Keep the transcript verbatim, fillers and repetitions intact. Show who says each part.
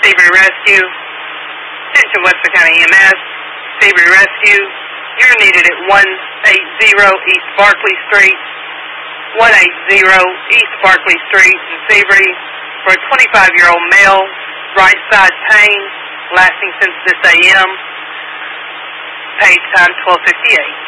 Speaker 1: Seabury Rescue. Attention Webster County E M S. Seabury Rescue. You're needed at one eighty East Barclay Street. one eighty East Barclay Street in Seabury for a twenty-five-year-old male, right side pain, lasting since this A M. Page time twelve fifty-eight.